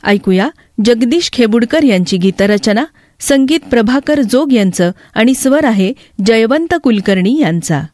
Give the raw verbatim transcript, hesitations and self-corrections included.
ऐकूया जगदीश खेबुडकर यांची गीतरचना, संगीत प्रभाकर जोग यांचं आणि स्वर आहे जयवंत कुलकर्णी यांचा.